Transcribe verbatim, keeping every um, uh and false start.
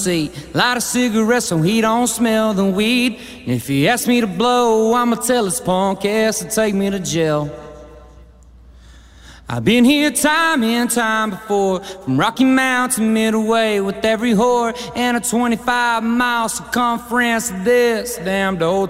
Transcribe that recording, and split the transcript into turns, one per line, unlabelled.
seat. Light a cigarette so he don't smell the weed. And if he asks me to blow, I'ma tell his punk ass to take me to jail. I've been here time and time before, from Rocky Mount to Midway, with every whore and a twenty-five mile circumference of this damned old